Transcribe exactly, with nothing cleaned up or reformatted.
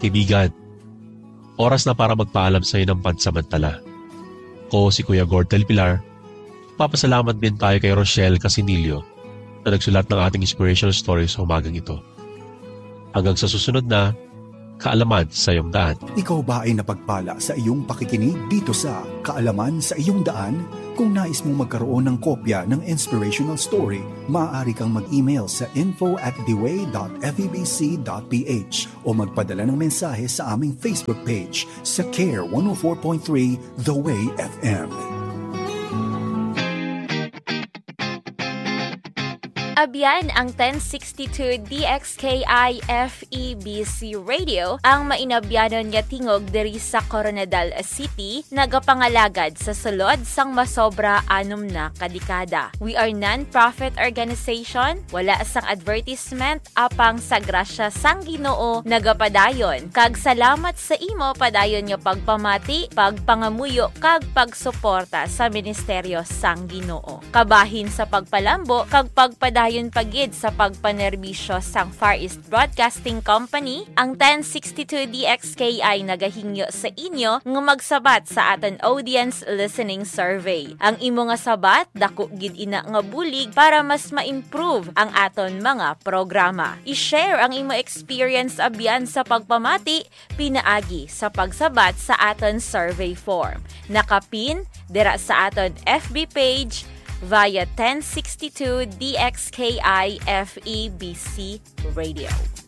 kaibigan, oras na para magpaalam sa iyo ng pansamantala. Ko si Kuya Gord del Pilar. Papasalamat din tayo kay Rochelle Casinillo na nagsulat ng ating inspirational stories sa umagang ito. Hanggang sa susunod na Kaalaman sa iyong daan. Ikaw ba ay napagpala sa iyong pakikinig dito sa Kaalaman sa iyong daan? Kung nais mong magkaroon ng kopya ng inspirational story, maaari kang mag-email sa info at deway dot febc dot ph o magpadala ng mensahe sa aming Facebook page sa Care one oh four point three The Way F M. Abyan ang ten sixty-two D X K I F E B C Radio ang mainabyanon nga tingog diri sa Coronadal City nagapangalagad sa sulod sang masobra anom na kadekada. We are non-profit organization, wala sang advertisement apang sa grasya sang Ginoo nagapadayon. Kag salamat sa imo padayon nga pagpamati, pagpangamuyo kag pagsuporta sa ministeryo sang Ginoo. Kabahin sa pagpalambo kag pagpadayon Dayon pagid sa pagpanerbisyo sang Far East Broadcasting Company, ang ten sixty-two D X K I nagahingyo sa inyo nga magsabat sa aton audience listening survey. Ang imo nga sabat dako gid ina nga bulig para mas ma-improve ang aton mga programa. I-share ang imo experience abyan sa pagpamati pinaagi sa pagsabat sa aton survey form. Nakapin dira sa aton F B page via ten sixty-two D X K I F E B C Radio.